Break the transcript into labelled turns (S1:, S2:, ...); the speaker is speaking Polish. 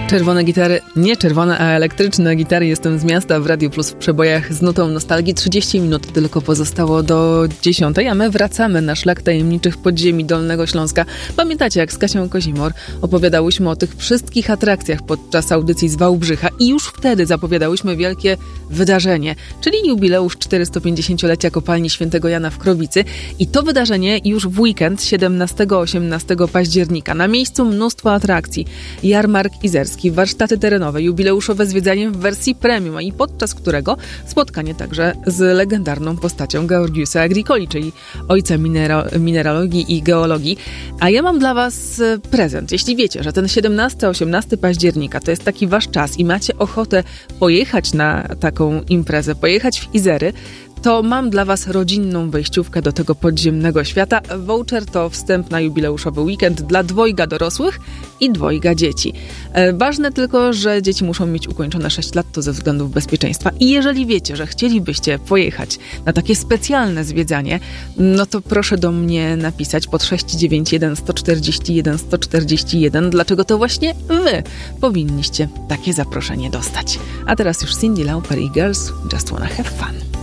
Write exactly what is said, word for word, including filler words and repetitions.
S1: Czerwone gitary, nie czerwone, a elektryczne gitary. Jestem z miasta w Radiu Plus w przebojach z nutą nostalgii. trzydzieści minut tylko pozostało do dziesiątej, a my wracamy na szlak tajemniczych podziemi Dolnego Śląska. Pamiętacie, jak z Kasią Kozimor opowiadałyśmy o tych wszystkich atrakcjach podczas audycji z Wałbrzycha i już wtedy zapowiadałyśmy wielkie wydarzenie, czyli jubileusz czterystopięćdziesięciolecia kopalni Świętego Jana w Krowicy. I to wydarzenie już w weekend siedemnastego osiemnastego października. Na miejscu mnóstwo atrakcji. Jarmark izerski, warsztaty terenowe, jubileuszowe zwiedzanie w wersji premium, i podczas którego spotkanie także z legendarną postacią Georgiusa Agricoli, czyli ojca minera- mineralogii i geologii. A ja mam dla was prezent. Jeśli wiecie, że ten siedemnastego osiemnastego października to jest taki wasz czas i macie ochotę pojechać na taką imprezę, pojechać w Izery, to mam dla was rodzinną wejściówkę do tego podziemnego świata. Voucher to wstęp na jubileuszowy weekend dla dwojga dorosłych i dwojga dzieci. E, ważne tylko, że dzieci muszą mieć ukończone sześć lat, to ze względów bezpieczeństwa. I jeżeli wiecie, że chcielibyście pojechać na takie specjalne zwiedzanie, no to proszę do mnie napisać pod sześć dziewięć jeden sto czterdzieści jeden sto czterdzieści jeden, dlaczego to właśnie wy powinniście takie zaproszenie dostać. A teraz już Cyndi Lauper i Girls Just Wanna Have Fun.